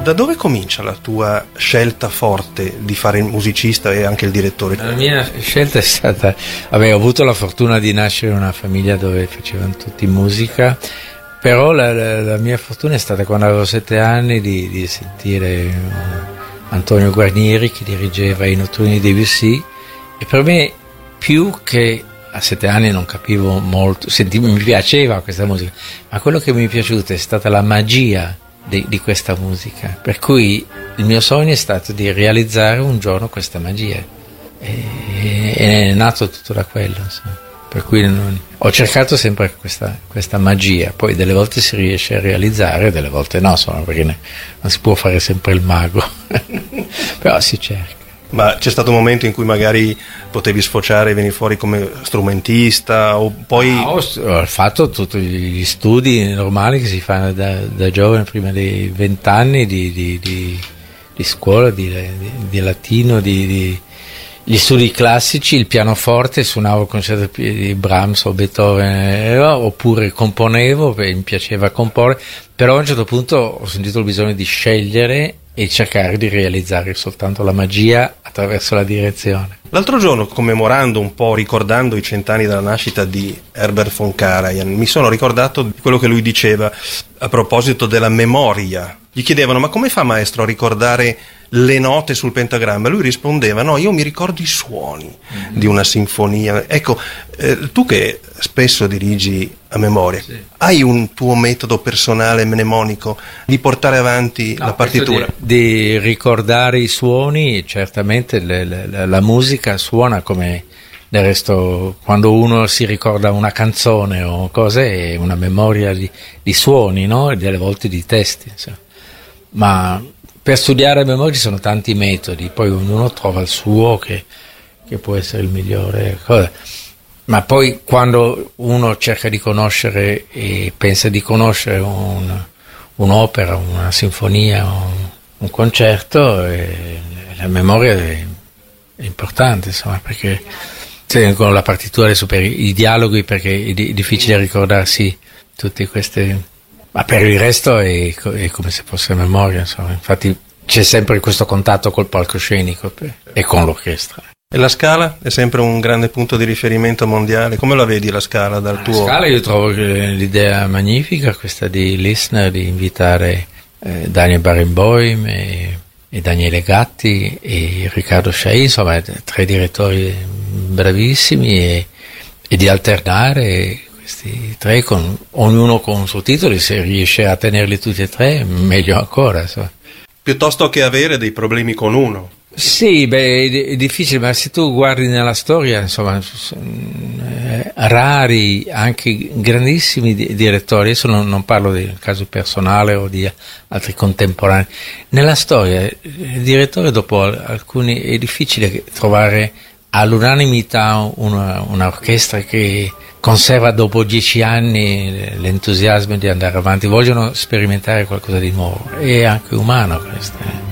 Da dove comincia la tua scelta forte di fare il musicista e anche il direttore? La mia scelta è stata, ho avuto la fortuna di nascere in una famiglia dove facevano tutti musica, però la mia fortuna è stata quando avevo 7 anni di sentire Antonio Guarnieri che dirigeva i Notturni di Debussy, e per me, più che a 7 anni non capivo molto, mi piaceva questa musica, ma quello che mi è piaciuto è stata la magia di questa musica, per cui il mio sogno è stato di realizzare un giorno questa magia, e è nato tutto da quello, insomma. Per cui ho cercato sempre questa magia, poi delle volte si riesce a realizzare, delle volte no, insomma, perché non si può fare sempre il mago, però si cerca. Ma c'è stato un momento in cui magari potevi sfociare e venire fuori come strumentista, o poi... Ho fatto tutti gli studi normali che si fanno da giovane, prima dei 20 anni di scuola, di latino, gli studi classici, il pianoforte, suonavo il concerto di Brahms o Beethoven, oppure componevo, mi piaceva comporre, però a un certo punto ho sentito il bisogno di scegliere e cercare di realizzare soltanto la magia attraverso la direzione. L'altro giorno, commemorando un po', ricordando i 100 anni dalla nascita di Herbert von Karajan, mi sono ricordato di quello che lui diceva a proposito della memoria. Gli chiedevano: ma come fa, maestro, a ricordare le note sul pentagramma? Lui rispondeva: no, io mi ricordo i suoni di una sinfonia. Ecco, tu che spesso dirigi a memoria, sì, hai un tuo metodo personale mnemonico di portare avanti la partitura? Di ricordare i suoni, certamente la musica suona come del resto, quando uno si ricorda una canzone o cose, è una memoria di suoni, no? E delle volte di testi, insomma. Ma per studiare a memoria ci sono tanti metodi, poi ognuno trova il suo che può essere il migliore. Ma poi quando uno cerca di conoscere e pensa di conoscere un'opera, una sinfonia, un concerto, la memoria è importante, insomma, perché con la partitura i dialoghi, perché è difficile ricordarsi tutte queste... Ma per il resto è come se fosse memoria, insomma. Infatti c'è sempre questo contatto col palcoscenico e con l'orchestra. E la Scala è sempre un grande punto di riferimento mondiale. Come la vedi la Scala dal tuo? La Scala io trovo l'idea magnifica, questa di Liszt, di invitare Daniel Barenboim e Daniele Gatti e Riccardo Chailly, insomma 3 direttori bravissimi, e di alternare questi 3 ognuno con un suo titolo. Se riesce a tenerli tutti e 3 meglio ancora, insomma. Piuttosto che avere dei problemi con uno. Sì, è difficile, ma se tu guardi nella storia, insomma, rari, anche grandissimi direttori, adesso non parlo del caso personale o di altri contemporanei, nella storia il direttore dopo alcuni è difficile trovare all'unanimità un'orchestra che conserva dopo 10 anni l'entusiasmo di andare avanti, vogliono sperimentare qualcosa di nuovo, è anche umano questo.